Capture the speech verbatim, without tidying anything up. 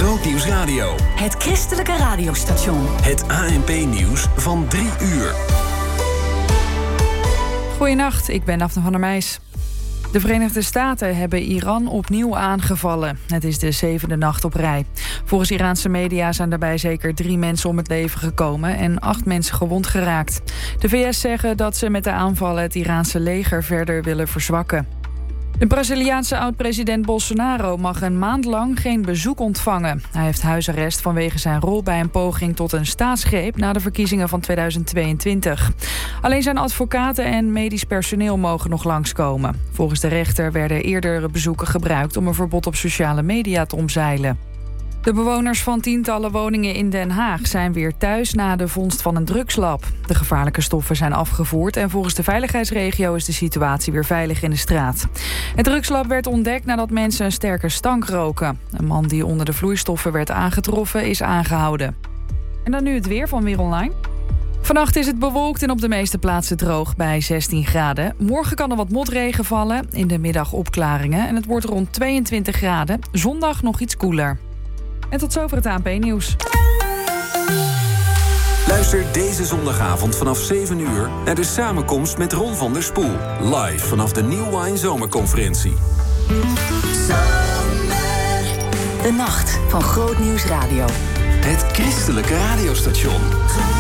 Grootnieuws Radio. Het christelijke radiostation. Het A N P-nieuws van drie uur. Goedenacht, ik ben Daphne van der Meijs. De Verenigde Staten hebben Iran opnieuw aangevallen. Het is de zevende nacht op rij. Volgens Iraanse media zijn daarbij zeker drie mensen om het leven gekomen en acht mensen gewond geraakt. De V S zeggen dat ze met de aanvallen het Iraanse leger verder willen verzwakken. De Braziliaanse oud-president Bolsonaro mag een maand lang geen bezoek ontvangen. Hij heeft huisarrest vanwege zijn rol bij een poging tot een staatsgreep na de verkiezingen van tweeduizend tweeëntwintig. Alleen zijn advocaten en medisch personeel mogen nog langskomen. Volgens de rechter werden eerdere bezoeken gebruikt om een verbod op sociale media te omzeilen. De bewoners van tientallen woningen in Den Haag zijn weer thuis na de vondst van een drugslab. De gevaarlijke stoffen zijn afgevoerd en volgens de veiligheidsregio is de situatie weer veilig in de straat. Het drugslab werd ontdekt nadat mensen een sterke stank roken. Een man die onder de vloeistoffen werd aangetroffen is aangehouden. En dan nu het weer van Weer Online. Vannacht is het bewolkt en op de meeste plaatsen droog bij zestien graden. Morgen kan er wat motregen vallen, in de middag opklaringen en het wordt rond tweeëntwintig graden. Zondag nog iets koeler. En tot zover het A N P-nieuws. Luister deze zondagavond vanaf zeven uur naar de samenkomst met Ron van der Spoel. Live vanaf de New Wine Zomerconferentie. De nacht van Grootnieuws Radio. Het christelijke radiostation.